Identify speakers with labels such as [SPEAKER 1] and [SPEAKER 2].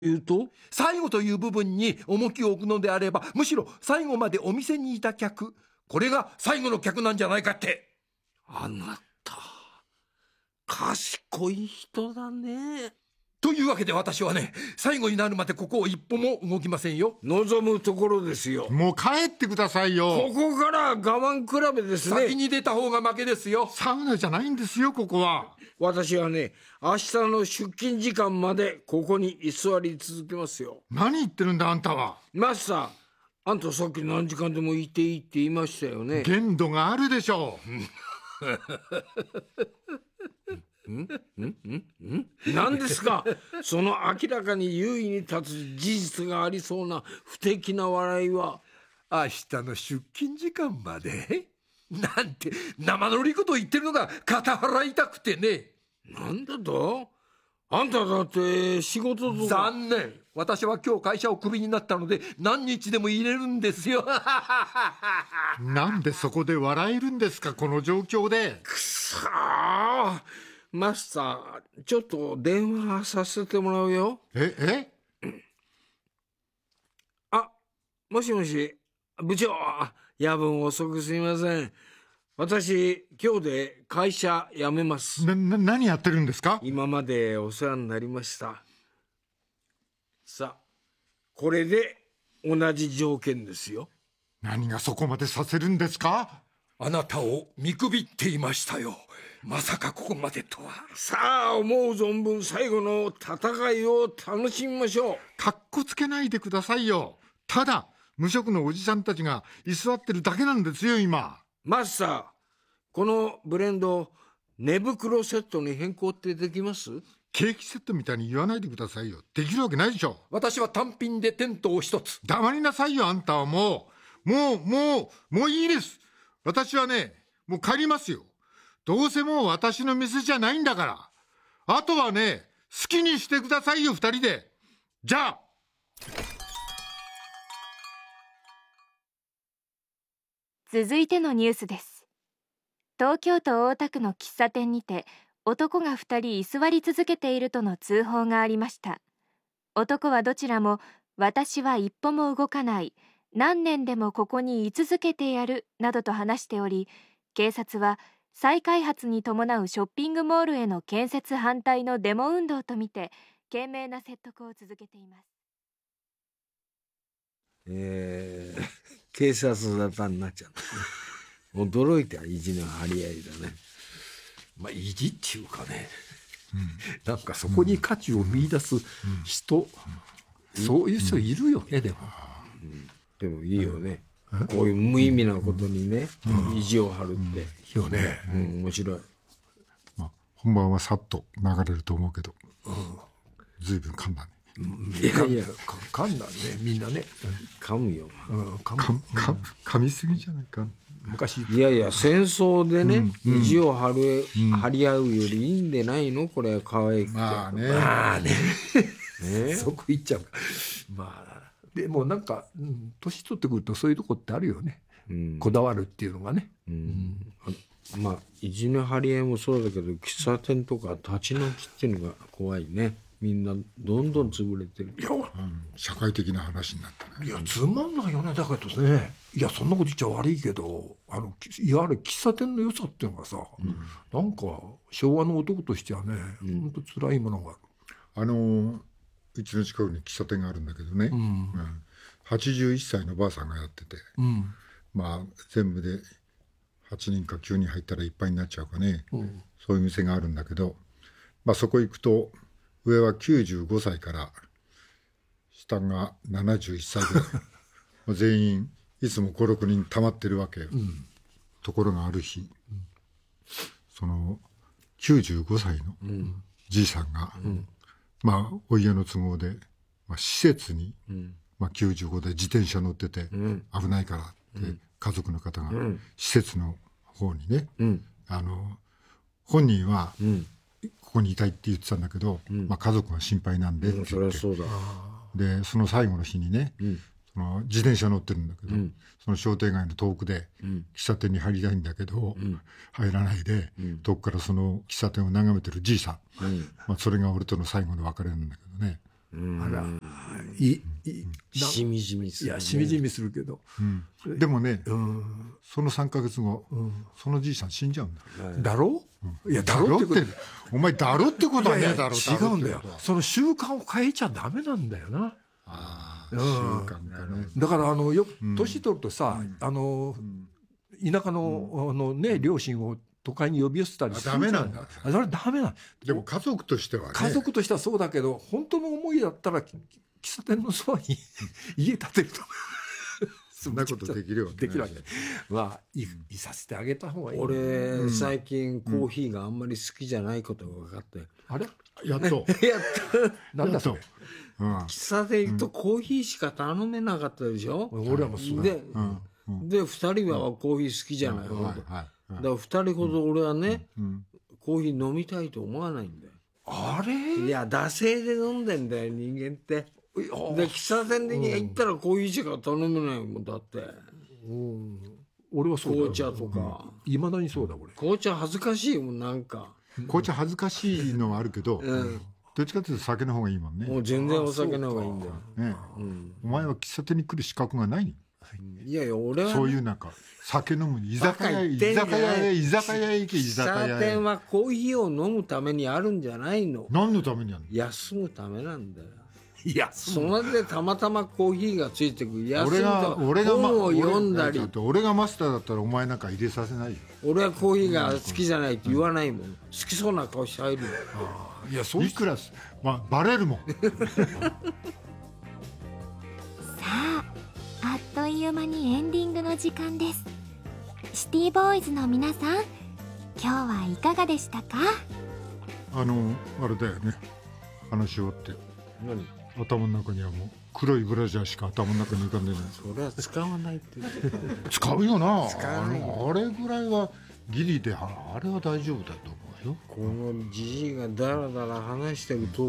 [SPEAKER 1] 言うと、
[SPEAKER 2] 最後という部分に重きを置くのであれば、むしろ最後までお店にいた客、これが最後の客なんじゃないかって。
[SPEAKER 1] あなた賢い人だね。
[SPEAKER 2] というわけで私はね、最後になるまでここを一歩も動きませんよ。
[SPEAKER 1] 望むところですよ。
[SPEAKER 3] もう帰ってくださいよ。
[SPEAKER 1] ここから我慢比べですね。
[SPEAKER 2] 先に出た方が負けですよ。
[SPEAKER 3] サウナじゃないんですよ、ここは。
[SPEAKER 1] 私はね、明日の出勤時間までここに居座り続けますよ。
[SPEAKER 3] 何言ってるんだあんたは。
[SPEAKER 1] マスター、あんたさっき何時間でもいていいって言いましたよね。
[SPEAKER 3] 限度があるでしょ
[SPEAKER 1] 何ですかその明らかに優位に立つ事実がありそうな不敵な笑いは。
[SPEAKER 2] 明日の出勤時間までなんて生乗りこと言ってるのが肩払いたくてね。
[SPEAKER 1] なんだと？あんただって仕事とか。
[SPEAKER 2] 残念。私は今日会社をクビになったので何日でも入れるんですよ。
[SPEAKER 3] なんでそこで笑えるんですか、この状況で。
[SPEAKER 1] くそー。マスター、ちょっと電話させてもらうよ。あ、もしもし、部長、夜分遅くすみません。私、今日で会社辞めます。
[SPEAKER 3] 何やってるんですか？
[SPEAKER 1] 今までお世話になりました。さあ、これで同じ条件ですよ。
[SPEAKER 3] 何がそこまでさせるんですか？
[SPEAKER 2] あなたを見くびっていましたよ。まさかここまでとは。
[SPEAKER 1] さあ、思う存分最後の戦いを楽しみましょう。
[SPEAKER 3] かっこつけないでくださいよ。ただ無職のおじさんたちが居座ってるだけなんですよ今。
[SPEAKER 1] マスター、このブレンド寝袋セットに変更ってできます？
[SPEAKER 3] ケーキセットみたいに言わないでくださいよ。できるわけないでしょ。
[SPEAKER 2] 私は単品でテントを一つ。
[SPEAKER 3] 黙りなさいよ、あんたはもういいです。私はね、もう帰りますよ。どうせもう私の店じゃないんだから。あとはね、好きにしてくださいよ、二人で。じゃあ。
[SPEAKER 4] 続いてのニュースです。東京都大田区の喫茶店にて男が2人居座り続けているとの通報がありました。男はどちらも私は一歩も動かない、何年でもここに居続けてやるなどと話しており、警察は再開発に伴うショッピングモールへの建設反対のデモ運動とみて懸命な説得を続けています。
[SPEAKER 1] 警察沙汰になっちゃった、ね、驚いた意地の張り合いだね。
[SPEAKER 2] まあ意地っていうかね、なんかそこに価値を見出す人、そういう人いるよね。で
[SPEAKER 1] もいいよね、こういう無意味なことにね、意地を張るって、
[SPEAKER 2] いいよね。
[SPEAKER 1] 面白い。
[SPEAKER 3] 本番はさっと流れると思うけど、ずいぶん噛んだね。
[SPEAKER 1] いやいや、
[SPEAKER 2] 噛んだね、みんなね。
[SPEAKER 1] 噛むよ。
[SPEAKER 3] 噛みすぎじゃないか。
[SPEAKER 2] 昔。
[SPEAKER 1] いやいや、戦争でね、意地を張り合うよりいいんでないの、これ可愛くて。
[SPEAKER 3] まあね。
[SPEAKER 2] まあね。そこ行っちゃうか。まあでもなんか年取ってくるとそういうとこってあるよね。こだわるっていうのがね。
[SPEAKER 1] まあ意地の張り合いもそうだけど、喫茶店とか立ち退きっていうのが怖いね。みんなどんどん潰れてる。
[SPEAKER 2] いや、
[SPEAKER 3] 社会的な話になったね。
[SPEAKER 2] いやつまんないよね。だけどね、いやそんなこと言っちゃ悪いけど、いわゆる喫茶店の良さっていうのがさ、なんか昭和の男としてはね、本当辛いものがある。
[SPEAKER 3] うちの近くに喫茶店があるんだけどね、81歳のばあさんがやってて、まあ全部で8人か9人入ったらいっぱいになっちゃうかね、そういう店があるんだけど、まあ、そこ行くと上は95歳から下が71歳ぐらいもう全員いつも5、6人溜まってるわけよ、ところがある日、その95歳のじいさんが、まあお家の都合で、施設に、95で自転車乗ってて、危ないからって、家族の方が、施設の方にね、本人は、ここにいたいって言ってたんだけど、家族が心配なんでって言って、
[SPEAKER 1] そりゃそうだ。
[SPEAKER 3] でその最後の日にね、その自転車乗ってるんだけど、その商店街の遠くで、喫茶店に入りたいんだけど、入らないで、遠くからその喫茶店を眺めてるじいさん、それが俺との最後の別れなんだけどね。
[SPEAKER 2] あらい
[SPEAKER 1] しみじみする、ね、
[SPEAKER 2] いやしみじみするけど、
[SPEAKER 3] でもね、
[SPEAKER 2] うん、
[SPEAKER 3] その3ヶ月後、そのじいさん死んじゃうんだ。
[SPEAKER 2] だろう、いやだろうってこと
[SPEAKER 3] お前だろってことはねえだろ。
[SPEAKER 2] 違うんだよ。その習慣を変えちゃダメなんだよな。
[SPEAKER 3] 習慣かね。
[SPEAKER 2] だからよく年取るとさ、田舎のね両親を都会に呼び寄せたりするじゃない。
[SPEAKER 3] ダメなんだ。
[SPEAKER 2] それダメなん。
[SPEAKER 3] でも家族としてはね。
[SPEAKER 2] 家族としてはそうだけど、本当の思いだったら喫茶店のそばに家建てると。
[SPEAKER 3] そんなことできるわけ
[SPEAKER 2] できるわけ。まあいさせてあげた方がいい。
[SPEAKER 1] 俺、最近コーヒーがあんまり好きじゃないことが分かって、
[SPEAKER 2] あれ
[SPEAKER 3] やっと。
[SPEAKER 1] やった
[SPEAKER 2] なんだそれ。
[SPEAKER 1] 喫茶店行くとコーヒーしか頼めなかったでしょ、
[SPEAKER 2] 俺はもうそう
[SPEAKER 1] で、で2人はコーヒー好きじゃない、だから2人ほど俺はね、コーヒー飲みたいと思わないんだよ。
[SPEAKER 2] あれ
[SPEAKER 1] いや惰性で飲んでんだよ人間って。で喫茶店で行ったらコーヒーしか頼めないもんだって。
[SPEAKER 2] 俺はそうだよ。
[SPEAKER 1] 紅茶とか。
[SPEAKER 2] いまだにそうだ俺。
[SPEAKER 1] 紅茶恥ずかしいもんなんか。
[SPEAKER 3] 紅茶恥ずかしいのはあるけど、どっちかというと酒の方がいいもんね。
[SPEAKER 1] もう全然お酒の方がいいんだよ。
[SPEAKER 3] ね、お前は喫茶店に来る資格がないの。
[SPEAKER 1] いやいや俺は、ね、
[SPEAKER 3] そういうなんか酒飲む居酒屋へ行け、居酒屋へ
[SPEAKER 1] 喫茶店はコーヒーを飲むためにあるんじゃないの。
[SPEAKER 3] 何のためにあるの。
[SPEAKER 1] 休むためなんだよ。
[SPEAKER 2] いや
[SPEAKER 1] それでたまたまコーヒーがついてくる。休むと
[SPEAKER 3] 俺が
[SPEAKER 1] 本を読んだり。
[SPEAKER 3] 俺がマスターだったらお前なんか入れさせないよ。
[SPEAKER 1] 俺はコーヒーが好きじゃないって言わないもん。好きそうな顔して入るよ。
[SPEAKER 2] いやそう
[SPEAKER 3] いくらバレるもん。
[SPEAKER 5] あっという間にエンディングの時間です。シティボーイズの皆さん、今日はいかがでしたか？
[SPEAKER 3] あれだよね、話し終わって
[SPEAKER 1] 何
[SPEAKER 3] 頭の中にはもう黒いブラジャーしか頭の中に浮かんでない。
[SPEAKER 1] それは使わないって言ってた。
[SPEAKER 3] 使うよな。
[SPEAKER 1] 使わないよ
[SPEAKER 3] あれぐらいはギリで、あれは大丈夫だと思うよ。
[SPEAKER 1] このじじいがダラダラ話してるト